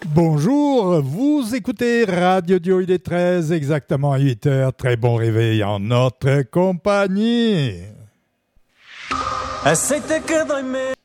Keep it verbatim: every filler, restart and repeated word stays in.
Bonjour, vous écoutez Radio Dio, il est treize, exactement à huit heures. Très bon réveil en notre compagnie. Aceita que dói menos.